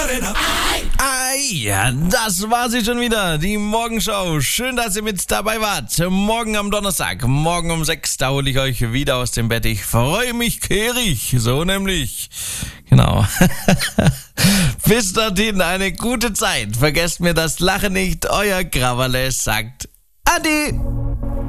Ja, das war sie schon wieder, die Morgenschau. Schön, dass ihr mit dabei wart. Morgen am Donnerstag, morgen um 6, da hole ich euch wieder aus dem Bett. Ich freue mich kehrig, so nämlich. Genau. Bis dorthin eine gute Zeit. Vergesst mir das Lachen nicht. Euer Krawalles sagt Ade.